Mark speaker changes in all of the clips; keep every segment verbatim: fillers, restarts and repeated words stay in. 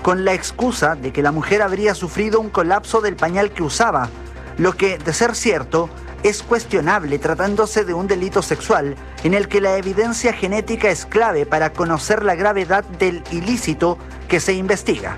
Speaker 1: con la excusa de que la mujer habría sufrido un colapso del pañal que usaba, lo que, de ser cierto, es cuestionable tratándose de un delito sexual en el que la evidencia genética es clave para conocer la gravedad del ilícito que se investiga.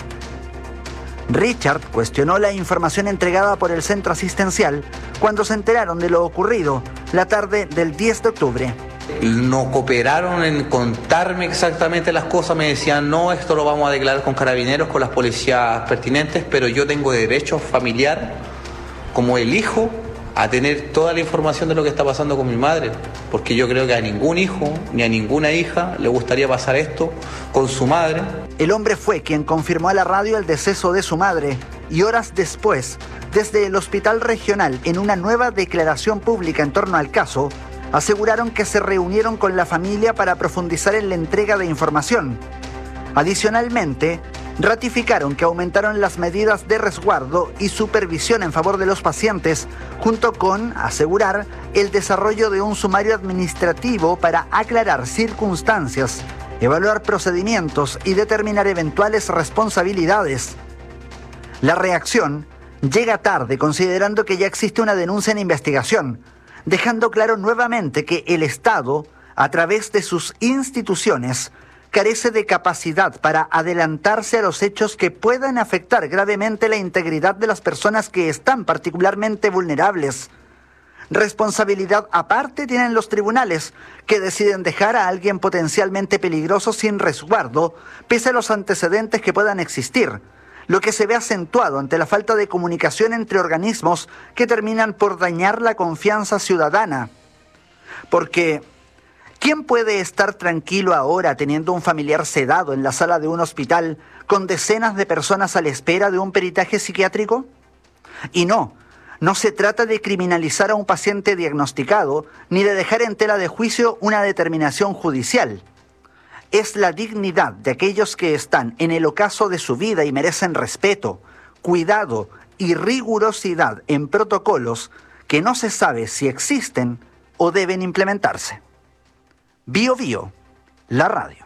Speaker 1: Richard cuestionó la información entregada por el centro asistencial cuando se enteraron de lo ocurrido la tarde del diez de octubre.
Speaker 2: No cooperaron en contarme exactamente las cosas, me decían no, esto lo vamos a declarar con carabineros, con las policías pertinentes, pero yo tengo derecho familiar como el hijo a tener toda la información de lo que está pasando con mi madre, porque yo creo que a ningún hijo ni a ninguna hija le gustaría pasar esto con su madre.
Speaker 1: El hombre fue quien confirmó a la radio el deceso de su madre y horas después, desde el hospital regional, en una nueva declaración pública en torno al caso, aseguraron que se reunieron con la familia para profundizar en la entrega de información. Adicionalmente, ratificaron que aumentaron las medidas de resguardo y supervisión en favor de los pacientes, junto con asegurar el desarrollo de un sumario administrativo para aclarar circunstancias, evaluar procedimientos y determinar eventuales responsabilidades. La reacción llega tarde, considerando que ya existe una denuncia en investigación, dejando claro nuevamente que el Estado, a través de sus instituciones, carece de capacidad para adelantarse a los hechos que puedan afectar gravemente la integridad de las personas que están particularmente vulnerables. Responsabilidad aparte tienen los tribunales, que deciden dejar a alguien potencialmente peligroso sin resguardo, pese a los antecedentes que puedan existir, lo que se ve acentuado ante la falta de comunicación entre organismos que terminan por dañar la confianza ciudadana. Porque ¿quién puede estar tranquilo ahora teniendo un familiar sedado en la sala de un hospital con decenas de personas a la espera de un peritaje psiquiátrico? Y no, no se trata de criminalizar a un paciente diagnosticado ni de dejar en tela de juicio una determinación judicial. Es la dignidad de aquellos que están en el ocaso de su vida y merecen respeto, cuidado y rigurosidad en protocolos que no se sabe si existen o deben implementarse. Bio Bio, la radio.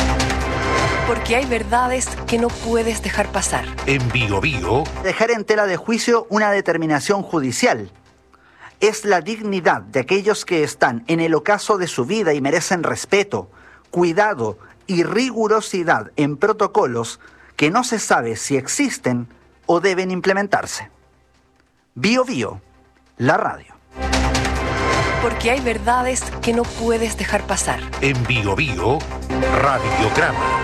Speaker 3: Porque hay verdades que no puedes dejar pasar.
Speaker 4: En Bio Bio,
Speaker 1: dejar en tela de juicio una determinación judicial. Es la dignidad de aquellos que están en el ocaso de su vida y merecen respeto, cuidado y rigurosidad en protocolos que no se sabe si existen o deben implementarse. Bio Bio, la radio.
Speaker 3: Porque hay verdades que no puedes dejar pasar.
Speaker 4: En Bio Bio, radiograma.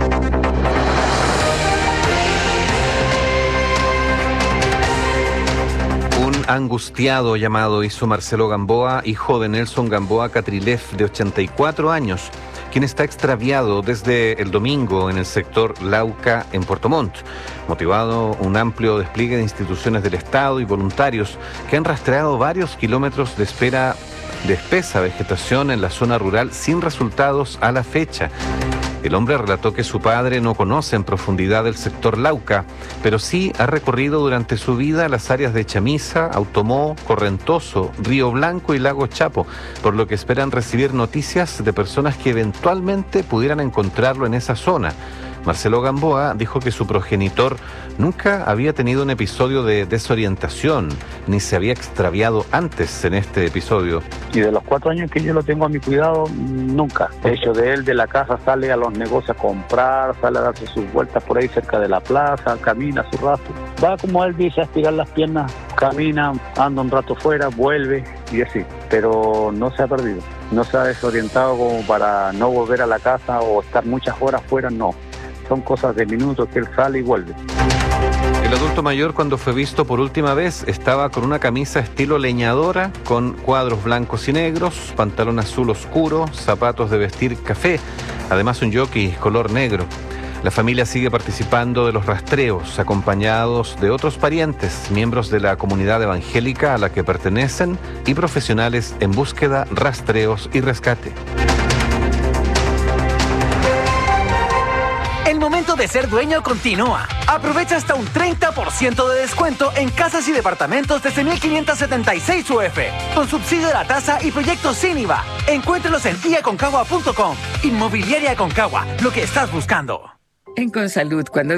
Speaker 4: Un angustiado llamado hizo Marcelo Gamboa, hijo de Nelson Gamboa Catrilef, de ochenta y cuatro años, quien está extraviado desde el domingo en el sector Lauca, en Puerto Montt, motivado un amplio despliegue de instituciones del Estado y voluntarios que han rastreado varios kilómetros de espera de espesa vegetación en la zona rural sin resultados a la fecha. El hombre relató que su padre no conoce en profundidad el sector Lauca, pero sí ha recorrido durante su vida las áreas de Chamisa, Automó, Correntoso, Río Blanco y Lago Chapo, por lo que esperan recibir noticias de personas que eventualmente pudieran encontrarlo en esa zona. Marcelo Gamboa dijo que su progenitor nunca había tenido un episodio de desorientación, ni se había extraviado antes en este episodio.
Speaker 5: Y de los cuatro años que yo lo tengo a mi cuidado, nunca. De hecho, de él de la casa sale a los negocios a comprar, sale a darse sus vueltas por ahí cerca de la plaza, camina su rato. Va como él dice, a estirar las piernas, camina, anda un rato fuera, vuelve y así. Pero no se ha perdido, no se ha desorientado como para no volver a la casa o estar muchas horas fuera, no. Son cosas de minutos que él sale y vuelve.
Speaker 4: El adulto mayor, cuando fue visto por última vez, estaba con una camisa estilo leñadora, con cuadros blancos y negros, pantalón azul oscuro, zapatos de vestir café, además un jockey color negro. La familia sigue participando de los rastreos, acompañados de otros parientes, miembros de la comunidad evangélica a la que pertenecen y profesionales en búsqueda, rastreos y rescate.
Speaker 6: El momento de ser dueño continúa. Aprovecha hasta un treinta por ciento de descuento en casas y departamentos desde mil quinientos setenta y seis U F, con subsidio de la tasa y proyectos sin I V A. Encuéntrelos en i aconcagua punto com. Inmobiliaria Aconcagua, lo que estás buscando.
Speaker 7: En Consalud, cuando